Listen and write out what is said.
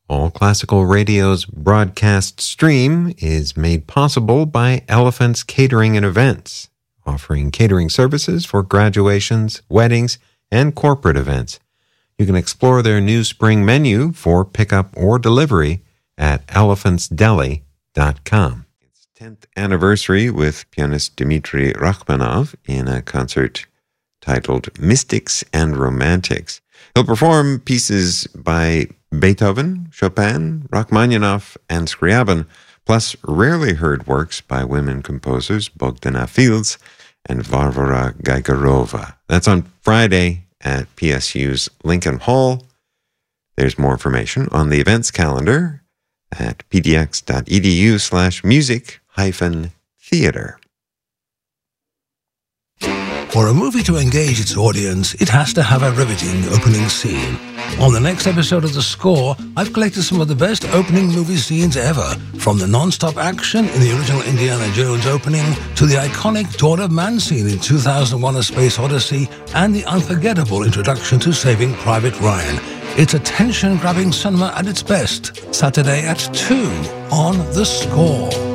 All Classical Radio's broadcast stream is made possible by Elephant's Catering and Events, offering catering services for graduations, weddings, and corporate events. You can explore their new spring menu for pickup or delivery at elephantsdeli.com. It's 10th anniversary with pianist Dmitri Rachmanov in a concert titled Mystics and Romantics. He'll perform pieces by Beethoven, Chopin, Rachmaninoff, and Scriabin, plus rarely heard works by women composers Bogdana Fields and Varvara Gaigarova. That's on Friday at PSU's Lincoln Hall. There's more information on the events calendar at pdx.edu/music-theater. For a movie to engage its audience, it has to have a riveting opening scene. On the next episode of The Score, I've collected some of the best opening movie scenes ever, from the non-stop action in the original Indiana Jones opening to the iconic Dawn of Man scene in 2001: A Space Odyssey and the unforgettable introduction to Saving Private Ryan. It's attention-grabbing cinema at its best. Saturday at 2 on The Score.